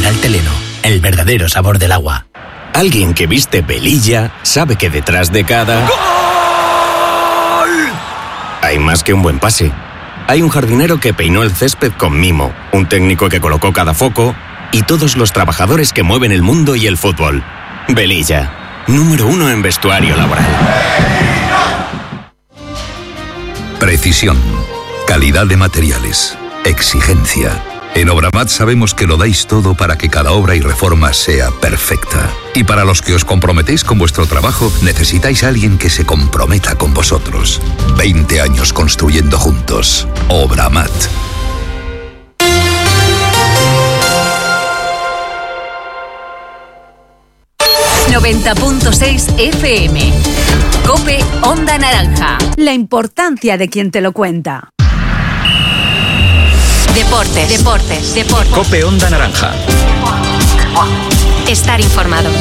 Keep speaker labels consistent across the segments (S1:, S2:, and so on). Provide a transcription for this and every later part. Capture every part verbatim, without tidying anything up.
S1: Laboral Teleno, el verdadero sabor del agua.
S2: Alguien que viste Velilla sabe que detrás de cada... ¡Gol! Hay más que un buen pase. Hay un jardinero que peinó el césped con mimo, un técnico que colocó cada foco y todos los trabajadores que mueven el mundo y el fútbol. Velilla, número uno en vestuario laboral.
S3: Precisión, calidad de materiales, exigencia. En Obramat sabemos que lo dais todo para que cada obra y reforma sea perfecta. Y para los que os comprometéis con vuestro trabajo, necesitáis a alguien que se comprometa con vosotros. veinte años construyendo juntos. Obramat.
S4: noventa punto seis F M. COPE Onda Naranja.
S5: La importancia de quien te lo cuenta.
S4: Deportes, deportes, deportes.
S6: COPE Onda Naranja.
S4: Estar informado.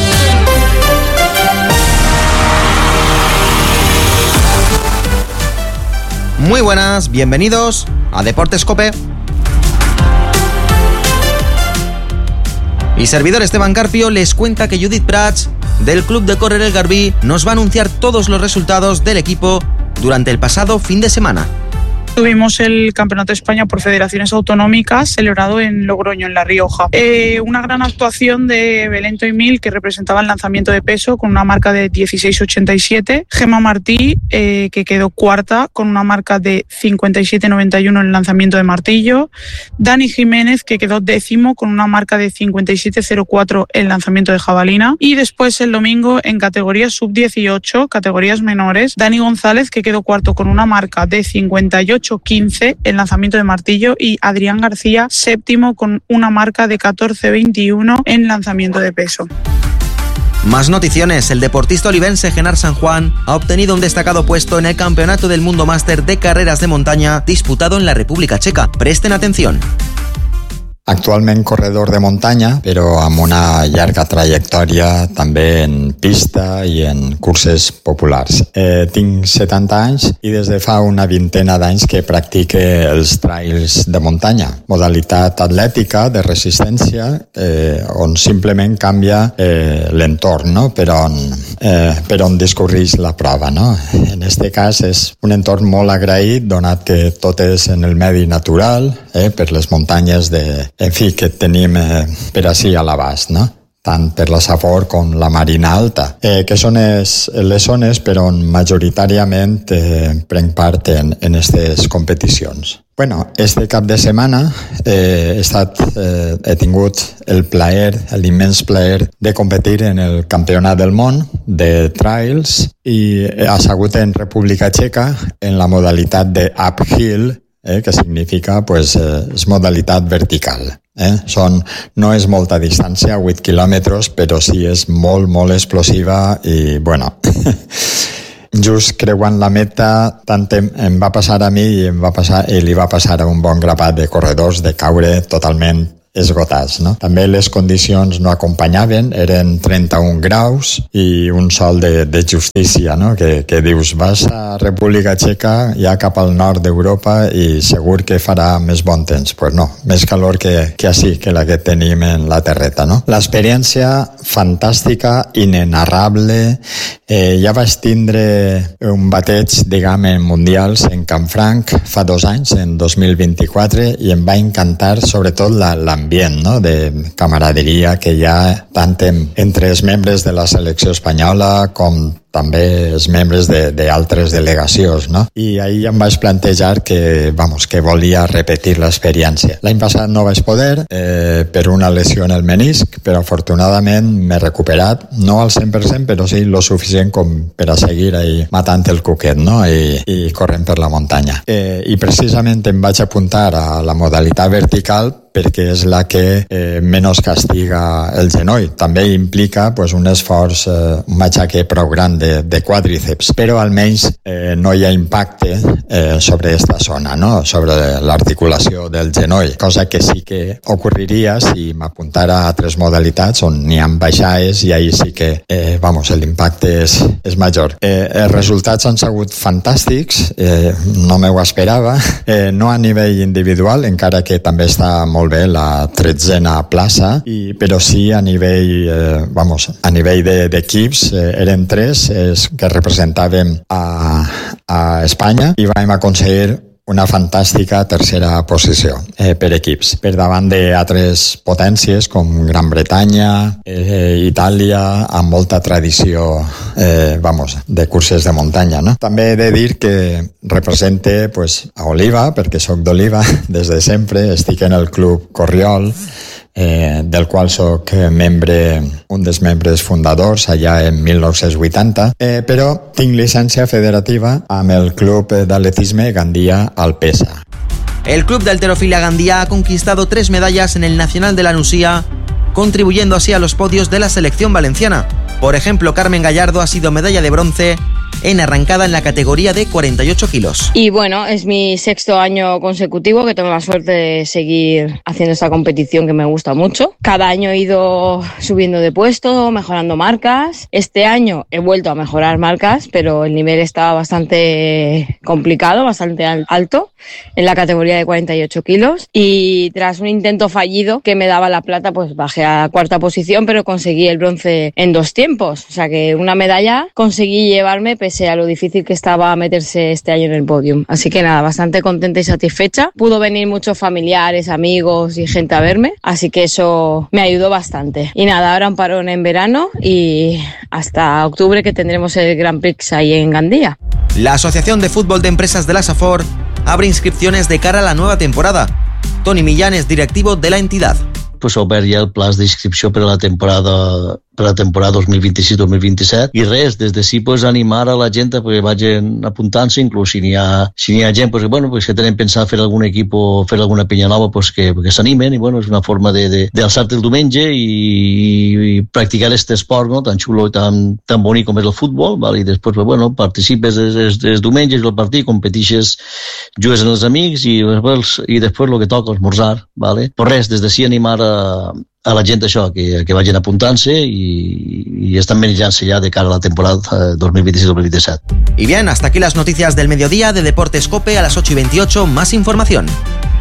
S7: Muy buenas, bienvenidos a Deportes COPE. Y servidor Esteban Carpio les cuenta que Judith Prats, del Club de Córrer El Garbí, nos va a anunciar todos los resultados del equipo durante el pasado fin de semana.
S8: Tuvimos el Campeonato de España por Federaciones Autonómicas celebrado en Logroño, en La Rioja. Eh, una gran actuación de Belén Toimil, que representaba el lanzamiento de peso con una marca de dieciséis ochenta y siete. Gemma Martí, eh, que quedó cuarta con una marca de cincuenta y siete noventa y uno en el lanzamiento de martillo. Dani Jiménez, que quedó décimo con una marca de cincuenta y siete cero cuatro en el lanzamiento de jabalina. Y después el domingo en categorías sub dieciocho, categorías menores, Dani González, que quedó cuarto con una marca de cincuenta y ocho quince en lanzamiento de martillo, y Adrián García séptimo con una marca de catorce veintiuno en lanzamiento de peso.
S7: Más noticiones. El deportista olivense Genar San Juan ha obtenido un destacado puesto en el Campeonato del Mundo Máster de Carreras de Montaña disputado en la República Checa. Presten atención.
S9: Actualment corredor de muntanya, però amb una llarga trajectòria també en pista i en curses populars. Eh, tinc setanta anys i des de fa una vintena d'anys que practique els trails de muntanya, modalitat atlètica de resistència, eh, on simplement canvia eh, l'entorn, no? per, on, eh, per on discorreix la prova. No? En aquest cas és un entorn molt agraït, donat que tot és en el medi natural, eh, per les muntanyes de en fi, que tenim eh, per així a l'abast, no? Tant per la Safor com la Marina Alta, eh, que són es, les zones per on majoritàriament eh, prenc part en aquestes competicions. Bueno, este cap de setmana eh, he, estat, eh, he tingut el plaer, l'immens plaer de competir en el Campionat del Món de Trails i he assegut en República Txeca en la modalitat de uphill, Eh, que significa pues, eh, és modalitat vertical. Eh? Són, no és molta distància, vuit quilòmetres, però sí és molt, molt explosiva i, bueno, just creuant la meta, tant em, em va passar a mi i, em va passar, i li va passar a un bon grapat de corredors de caure totalment esgotats. No? També les condicions no acompanyaven, eren trenta-un graus i un sol de, de justícia, no? que, que dius, vas a República Txeca, ja cap al nord d'Europa i segur que farà més bon temps. Pues no, més calor que, que així, que la que tenim en la terreta. No? L'experiència fantàstica, inenarrable. Eh, ja vaig tindre un bateig, diguem, en mundials en Canfranc fa dos anys, en dos mil vint-i-quatre, i em va encantar sobretot la, la ambient, no? de camaraderia que hi ha tant entre els membres de la selecció espanyola com també els membres d'altres de, delegacions, no? I ahir em vaig plantejar que, vamos, que volia repetir l'experiència. L'any passat no vaig poder eh, per una lesió en el menisc, però afortunadament m'he recuperat, no al cent per cent, però sí lo suficient com per a seguir ahí matant el cuquet, no? I, i corrent per la muntanya. Eh, I precisament em vaig apuntar a la modalitat vertical perquè és la que eh, menys castiga el genoll. També implica pues, un esforç, eh, un matxaque prou gran de, de quadríceps, però almenys eh, no hi ha impacte eh, sobre aquesta zona, no? Sobre l'articulació del genoll, cosa que sí que ocorreria si m'apuntara a altres modalitats on n'hi ha baixades i ahí sí que eh, vamos, l'impacte és, és major. Eh, els resultats han sigut fantàstics, eh, no me ho esperava, eh, no a nivell individual, encara que també està molt molt bé la tretzena plaça, i, però sí a nivell, eh, vamos, a nivell de, d'equips, eh, eren tres eh, que representàvem a, a Espanya i vam aconseguir una fantàstica tercera posició eh, per equips, per davant d'altres potències com Gran Bretanya, eh, Itàlia, amb molta tradició eh, vamos, de curses de muntanya. No? També he de dir que represente pues, a Oliva, perquè sóc d'Oliva des de sempre, estic en el club Corriol, Eh, del qual soc membre, un dels membres fundadors allà en mil nou-cents vuitanta, eh, però tinc llicència federativa amb el club d'atletisme Gandia Alpesa.
S7: El club de halterofilia Gandía ha conquistado tres medallas en el Nacional de la Nucía, contribuyendo así a los podios de la selección valenciana. Por ejemplo, Carmen Gallardo ha sido medalla de bronce en arrancada en la categoría de cuarenta y ocho kilos.
S6: Y bueno, es mi sexto año consecutivo que tengo la suerte de seguir haciendo esta competición que me gusta mucho. Cada año he ido subiendo de puesto, mejorando marcas. Este año he vuelto a mejorar marcas, pero el nivel estaba bastante complicado, bastante alto en la categoría de cuarenta y ocho kilos. Y tras un intento fallido que me daba la plata, pues bajé a cuarta posición, pero conseguí el bronce en dos tiempos. O sea que una medalla conseguí llevarme pese a lo difícil que estaba meterse este año en el podium. Así que nada, bastante contenta y satisfecha. Pudo venir muchos familiares, amigos y gente a verme, así que eso me ayudó bastante. Y nada, ahora un parón en verano y hasta octubre que tendremos el Grand Prix ahí en Gandía.
S7: La Asociación de Fútbol de Empresas de la SAFOR abre inscripciones de cara a la nueva temporada. Toni Millán és directivo de la entidad.
S10: Pues s'ha obert ja el pla d'inscripció per a la temporada per a la temporada dos mil vint-i-sis dos mil vint-i-set i res, des de sí pues, animar a la gent perquè vagin apuntant-se, inclús si n'hi ha, si n'hi ha gent pues, bueno, pues, que tenen pensat fer algun equip o fer alguna penya nova pues, que, que s'animen i bueno, és una forma d'alçar-te el diumenge i, i, i practicar aquest esport no? Tan xulo i tan, tan bonic com és el futbol val? I després pues, bueno, participes els, els diumenges del partit, competixes, jugues amb els amics i, pues, i després el que toca, esmorzar vale? Però res, des de sí animar a a la gent això, que, que vagin apuntant-se y, y están manejant-se ya de cara a la temporada dos mil vint-i-sis dos mil vint-i-set.
S7: Y bien, hasta aquí las noticias del mediodía de Deportes COPE a las ocho y veintiocho. Más información.